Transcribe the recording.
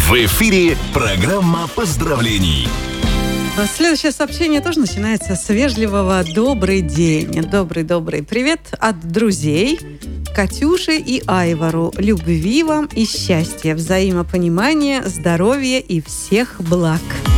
В эфире программа поздравлений. Следующее сообщение тоже начинается с вежливого «Добрый день». Добрый привет от друзей Катюше и Айвару. Любви вам и счастья, взаимопонимания, здоровья и всех благ.